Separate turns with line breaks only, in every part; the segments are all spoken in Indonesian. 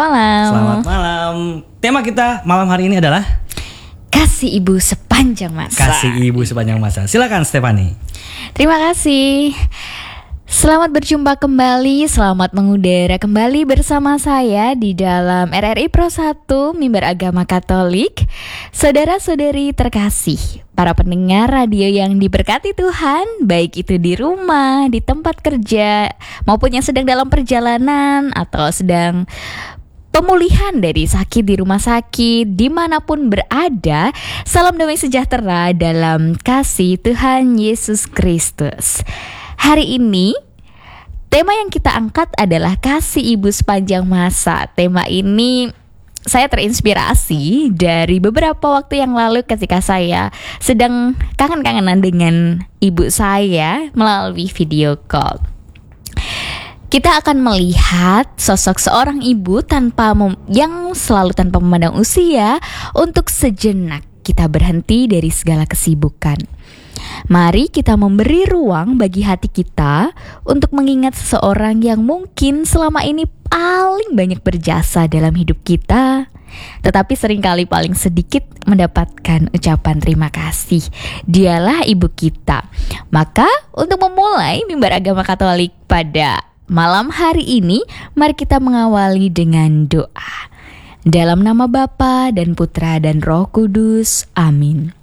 malam.
Selamat malam. Tema kita malam hari ini adalah
Kasih ibu sepanjang masa.
kasih ibu sepanjang masa. Silakan Stephanie.
Terima kasih. Selamat berjumpa kembali, selamat mengudara kembali bersama saya di dalam RRI Pro 1 Mimbar Agama Katolik. Saudara-saudari terkasih, para pendengar radio yang diberkati Tuhan, baik itu di rumah, di tempat kerja, maupun yang sedang dalam perjalanan atau sedang pemulihan dari sakit di rumah sakit, dimanapun berada, salam damai sejahtera dalam kasih Tuhan Yesus Kristus. Hari ini, tema yang kita angkat adalah kasih ibu sepanjang masa. Tema ini saya terinspirasi dari beberapa waktu yang lalu ketika saya sedang kangen-kangenan dengan ibu saya melalui video call. Kita akan melihat sosok seorang ibu yang selalu tanpa memandang usia untuk sejenak kita berhenti dari segala kesibukan. Mari kita memberi ruang bagi hati kita untuk mengingat seseorang yang mungkin selama ini paling banyak berjasa dalam hidup kita, tetapi seringkali paling sedikit mendapatkan ucapan terima kasih. Dialah ibu kita. Maka untuk memulai Mimbar Agama Katolik pada malam hari ini, mari kita mengawali dengan doa. Dalam nama Bapa dan Putra dan Roh Kudus. Amin.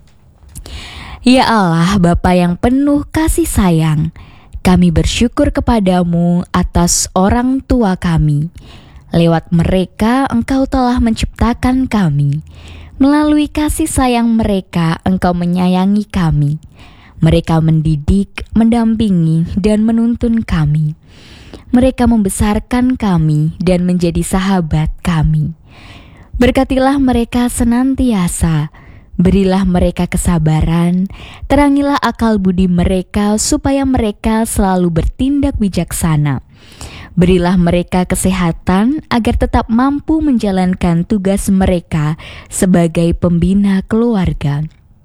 Ya Allah, Bapa yang penuh kasih sayang, kami bersyukur kepadamu atas orang tua kami. Lewat mereka Engkau telah menciptakan kami. Melalui kasih sayang mereka Engkau menyayangi kami. Mereka mendidik, mendampingi, dan menuntun kami. Mereka membesarkan kami dan menjadi sahabat kami. Berkatilah mereka senantiasa. Berilah mereka kesabaran, terangilah akal budi mereka supaya mereka selalu bertindak bijaksana. Berilah mereka kesehatan agar tetap mampu menjalankan tugas mereka sebagai pembina keluarga.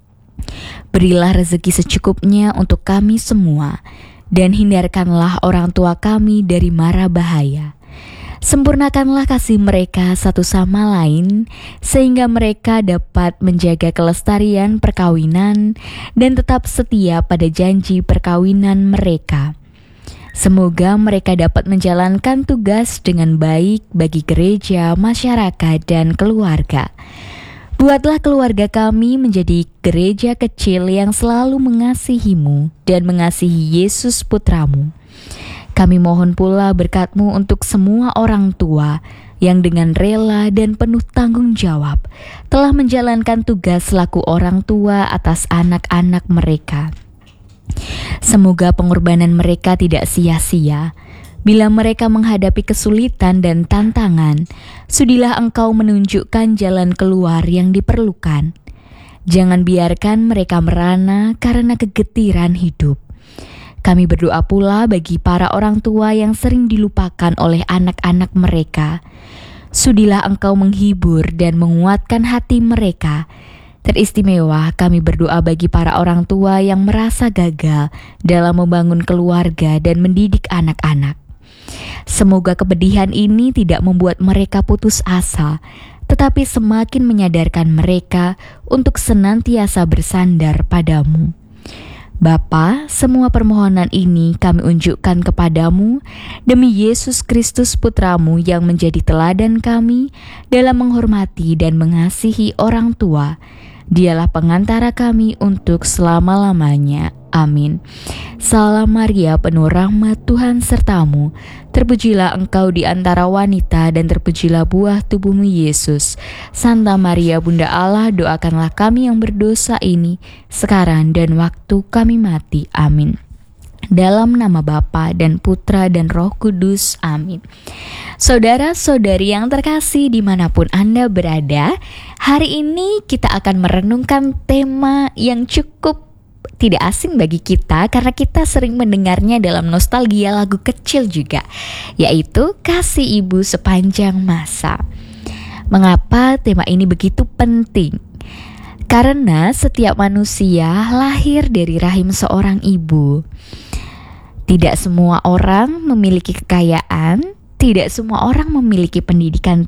Berilah rezeki secukupnya untuk kami semua, dan hindarkanlah orang tua kami dari mara bahaya. Sempurnakanlah kasih mereka satu sama lain, sehingga mereka dapat menjaga kelestarian perkawinan dan tetap setia pada janji perkawinan mereka. Semoga mereka dapat menjalankan tugas dengan baik bagi gereja, masyarakat, dan keluarga. Buatlah keluarga kami menjadi gereja kecil yang selalu mengasihi-Mu dan mengasihi Yesus Putramu. Kami mohon pula berkat-Mu untuk semua orang tua yang dengan rela dan penuh tanggung jawab telah menjalankan tugas selaku orang tua atas anak-anak mereka. Semoga pengorbanan mereka tidak sia-sia. Bila mereka menghadapi kesulitan dan tantangan, sudilah Engkau menunjukkan jalan keluar yang diperlukan. Jangan biarkan mereka merana karena kegetiran hidup. Kami berdoa pula bagi para orang tua yang sering dilupakan oleh anak-anak mereka. Sudilah Engkau menghibur dan menguatkan hati mereka. Teristimewa kami berdoa bagi para orang tua yang merasa gagal dalam membangun keluarga dan mendidik anak-anak. Semoga kepedihan ini tidak membuat mereka putus asa, tetapi semakin menyadarkan mereka untuk senantiasa bersandar padamu. Bapa, semua permohonan ini kami unjukkan kepadamu demi Yesus Kristus Putramu yang menjadi teladan kami dalam menghormati dan mengasihi orang tua. Dialah pengantara kami untuk selama-lamanya. Amin. Salam Maria, penuh rahmat, Tuhan sertamu. Terpujilah engkau di antara wanita dan terpujilah buah tubuhmu Yesus. Santa Maria Bunda Allah, doakanlah kami yang berdosa ini sekarang dan waktu kami mati. Amin. Dalam nama Bapa dan Putra dan Roh Kudus. Amin. Saudara-saudari yang terkasih dimanapun Anda berada, hari ini kita akan merenungkan tema yang cukup tidak asing bagi kita karena kita sering mendengarnya dalam nostalgia lagu kecil juga, yaitu kasih ibu sepanjang masa. Mengapa tema ini begitu penting? Karena setiap manusia lahir dari rahim seorang ibu. Tidak semua orang memiliki kekayaan, tidak semua orang memiliki pendidikan